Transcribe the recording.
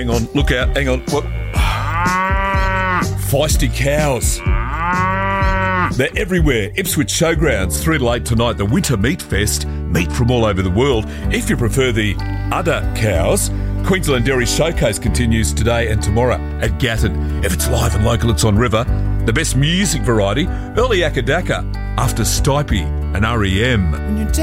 hang on. Look out. Hang on. What? Feisty cows. They're everywhere. Ipswich Showgrounds, 3 to 8 tonight. The Winter Meat Fest. Meat from all over the world. If you prefer the udder cows, Queensland Dairy Showcase continues today and tomorrow at Gatton. If it's live and local, it's on River. The best music variety, early Akadaka, after Stipe and REM.